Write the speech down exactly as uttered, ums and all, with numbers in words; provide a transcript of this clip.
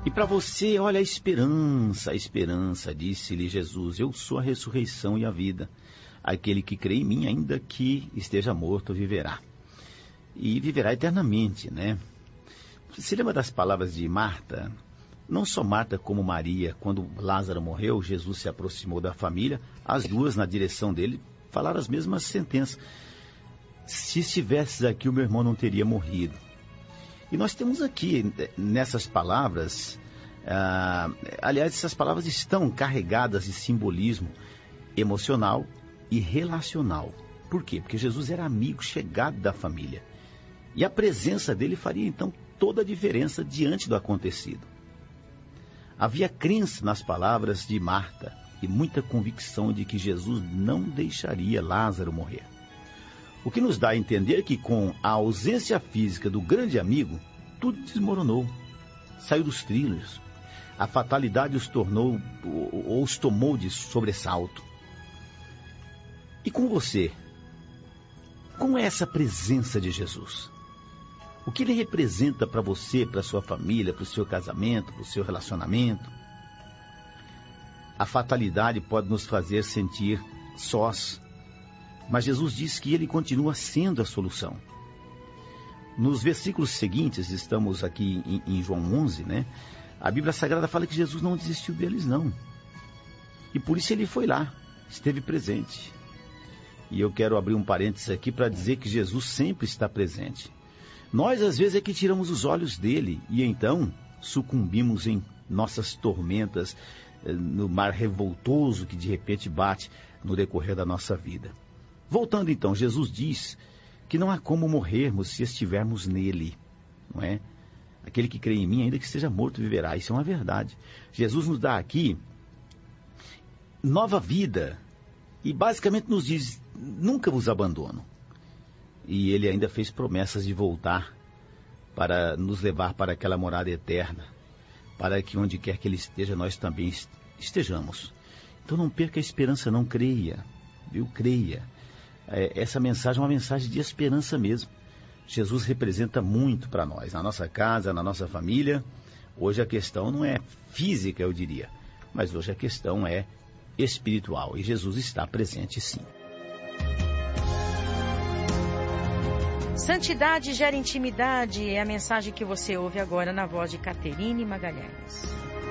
E para você, olha a esperança, a esperança, disse-lhe Jesus, eu sou a ressurreição e a vida. Aquele que crê em mim, ainda que esteja morto, viverá. E viverá eternamente, né? Você lembra das palavras de Marta? Não só Marta como Maria, quando Lázaro morreu, Jesus se aproximou da família, as duas na direção dele falaram as mesmas sentenças. Se estivesses aqui, o meu irmão não teria morrido. E nós temos aqui, nessas palavras, ah, aliás, essas palavras estão carregadas de simbolismo emocional e relacional. Por quê? Porque Jesus era amigo chegado da família. E a presença dele faria, então, toda a diferença diante do acontecido. Havia crença nas palavras de Marta e muita convicção de que Jesus não deixaria Lázaro morrer. O que nos dá a entender que com a ausência física do grande amigo, tudo desmoronou, saiu dos trilhos. A fatalidade os tornou, ou os tomou de sobressalto. E com você, como é essa presença de Jesus? O que ele representa para você, para a sua família, para o seu casamento, para o seu relacionamento? A fatalidade pode nos fazer sentir sós, mas Jesus diz que ele continua sendo a solução. Nos versículos seguintes, estamos aqui em, em João onze, né? A Bíblia Sagrada fala que Jesus não desistiu deles, não. E por isso ele foi lá, esteve presente. E eu quero abrir um parênteses aqui para dizer que Jesus sempre está presente. Nós, às vezes, é que tiramos os olhos dele e então sucumbimos em nossas tormentas, no mar revoltoso que de repente bate no decorrer da nossa vida. Voltando então, Jesus diz que não há como morrermos se estivermos nele, não é? Aquele que crê em mim, ainda que esteja morto, viverá. Isso é uma verdade. Jesus nos dá aqui nova vida e basicamente nos diz, nunca vos abandono. E ele ainda fez promessas de voltar para nos levar para aquela morada eterna, para que onde quer que ele esteja, nós também estejamos. Então não perca a esperança, não creia, viu? Creia. É, essa mensagem é uma mensagem de esperança mesmo. Jesus representa muito para nós, na nossa casa, na nossa família. Hoje a questão não é física, eu diria, mas hoje a questão é espiritual, e Jesus está presente sim. Santidade gera intimidade, é a mensagem que você ouve agora na voz de Caterine Magalhães.